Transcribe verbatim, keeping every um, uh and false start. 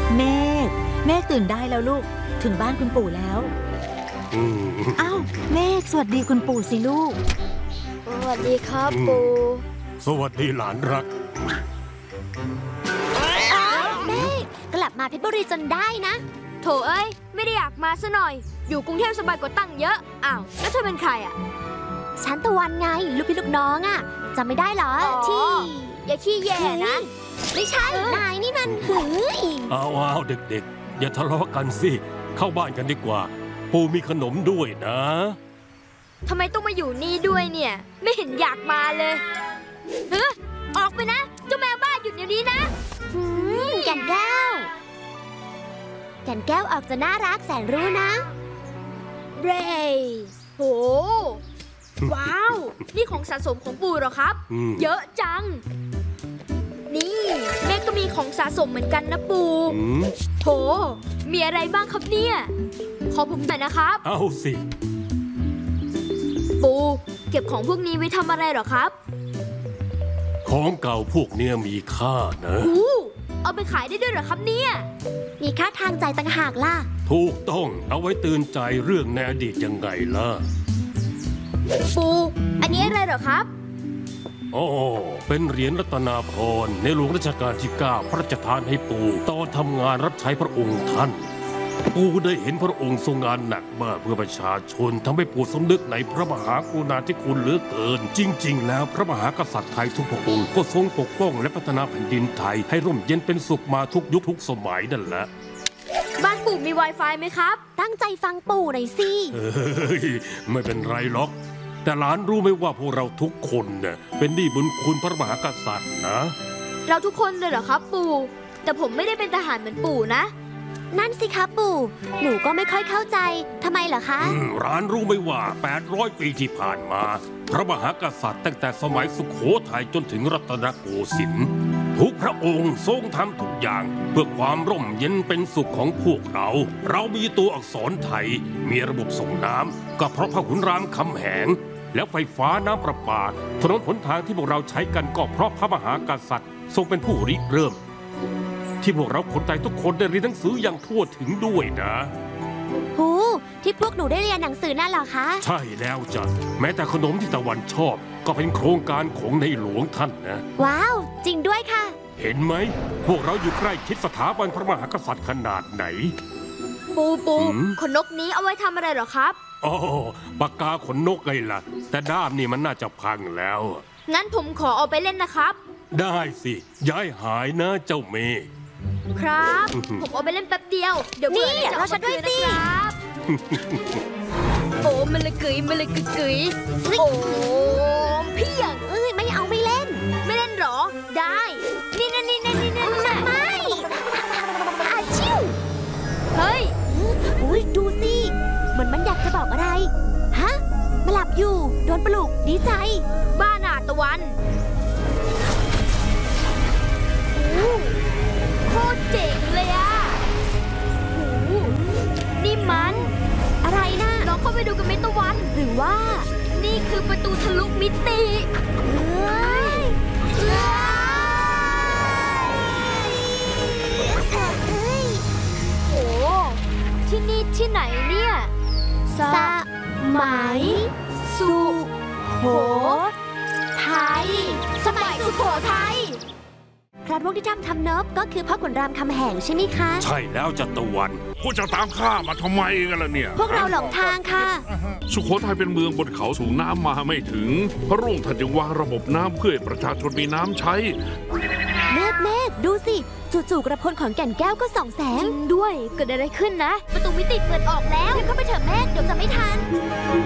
เมฆเมฆตื่นได้แล้วลูกถึงบ้านคุณปู่แล้วอ้าวเมฆสวัสดีคุณปู่สิลูกสวัสดีครับปู่สวัสดีหลานรักเมฆกลับมาเพชรบุรีจนได้นะโถเอ้ยไม่ได้อยากมาซะหน่อยอยู่กรุงเทพสบายกว่าตั้งเยอะอ้าวแล้วเธอเป็นใครอ่ะฉันตะวันไงลูกพี่ลูกน้องอ่ะจำไม่ได้เหรอที่อย่าขี้แย่นะไม่ใช่นายนี่มันหืยอ้าวเด็กๆอย่าทะเลาะกันสิเข้าบ้านกันดีกว่าปู่มีขนมด้วยนะทำไมต้องมาอยู่นี่ด้วยเนี่ยไม่เห็นอยากมาเลยเฮ้ยออกไปนะเจ้าแมวบ้าหยุดเดี๋ยวนี้นะแก่นแก้วแก่นแก้วออกจะน่ารักแสนรู้นะเรย์โหว้าวนี่ของสะสมของปู่เหรอครับเยอะจังนี่แม่ก็มีของสะสมเหมือนกันนะปู่โหมีอะไรบ้างครับเนี่ยขอผมหน่อยนะครับเอาสิปู่เก็บของพวกนี้ไว้ทำอะไรเหรอครับของเก่าพวกเนี้ยมีค่านะอู้เอาไปขายได้ด้วยเหรอครับเนี่ยมีค่าทางใจต่างหากล่ะถูกต้องเอาไว้เตือนใจเรื่องในอดีตยังไงล่ะปู่อันนี้อะไรเหรอครับอ๋อเป็นเหรียญรัตนาพรในหลวงรัชกาลที่เก้าพระราชทานให้ปู่ตอนทำงานรับใช้พระองค์ท่านปู่ได้เห็นพระองค์ทรงงานหนักมากเพื่อประชาชนทำให้ปู่สำนึกในพระมหากรุณาธิคุณเหลือเกินจริงๆแล้วพระมหากษัตริย์ไทยทุกพระองค์ก็ทรงปกป้องและพัฒนาแผ่นดินไทยให้ร่มเย็นเป็นสุขมาทุกยุคทุกสมัยนั่นแหละบ้านปู่มี Wi-Fi ไหมครับตั้งใจฟังปู่หน่อยสิเฮ้ยไม่เป็นไรหรอกแต่หลานรู้ไหมว่าพวกเราทุกคนเนี่ยเป็นหนี้บุญคุณพระมหากษัตริย์นะเราทุกคนเลยเหรอครับปู่แต่ผมไม่ได้เป็นทหารเหมือนปู่นะนั่นสิครับปู่หนูก็ไม่ค่อยเข้าใจทำไมเหรอคะร้านรู้ไหมว่าแปดร้อยปีที่ผ่านมาพระมหากษัตริย์ตั้งแต่สมัยสุโขทัยจนถึงรัตนโกสินทร์ทุกพระองค์ทรงทำทุกอย่างเพื่อความร่มเย็นเป็นสุขของพวกเราเรามีตัวอักษรไทยมีระบบส่งน้ำก็เพราะพระขุนรามคำแหงแล้วไฟฟ้าน้ำประปาถนนหนทางที่พวกเราใช้กันก็เพราะพระมหากษัตริย์ทรงเป็นผู้ริเริ่มที่พวกเราคนไทยทุกคนได้เรียนหนังสืออย่างทั่วถึงด้วยนะหูที่พวกหนูได้เรียนหนังสือนั่นเหรอคะใช่แล้วจ้ะแม้แต่ขนมที่ตะวันชอบก็เป็นโครงการของในหลวงท่านนะว้าวจริงด้วยค่ะเห็นไหมพวกเราอยู่ใกล้ชิดสถาบันพระมหากษัตริย์ขนาดไหนปูปูขนนกนี้เอาไว้ทำอะไรเหรอครับอ๋อปากกาขนนกไงล่ะแต่ด้ามนี่มันน่าจะพังแล้วงั้นผมขอเอาไปเล่นนะครับได้สิย้ายหายนะเจ้าเมฆครับผมเอาไปเล่นแป๊บเดียวเดี๋ยวนี่เราฉันด้วยสิโอ้มันเลยกึ๋ยมันเลยกึ๋ยกึ๋ยโอ้พี่อย่างเอ้ยไม่เอาไม่เล่นไม่เล่นหรอได้นี่นี่นี่นี่นี่นี่ไม่อาชิวเฮ้ยอุ้ยดูสิเหมือนมันอยากจะบอกอะไรฮะมาหลับอยู่โดนปลุกดีใจบ้าหนาตะวันโคตรเจ๋งเลยอ่ะโอ้โหนี่มันอะไรนะลองเข้าไปดูกันไหมตะวันหรือว่านี่คือประตูทะลุมิติเฮ้ยโอ้ที่นี่ที่ไหนเนี่ยสมัยสุโขทัยสมัยสุโขทัยพระร่วงที่ทำทำเนิบก็คือพ่อขุนรามคำแหงใช่ไหมคะใช่แล้วจัตวันพวกจะตามข้ามาทำไมกันล่ะเนี่ยพวกเราหลงทางค่ะสุโขทัยเป็นเมืองบนเขาสูงน้ำมาไม่ถึงพระร่วงท่านจึงวางระบบน้ำเพื่อให้ประชาชนมีน้ำใช้เมฆเมฆดูสิจู่ๆกระพลของแก่นแก้วก็ส่องแสงจริงด้วยเกิดอะไรขึ้นนะประตูมิติเปิดออกแล้วเข้าไปเถอะเมฆเดี๋ยวจะไม่ทัน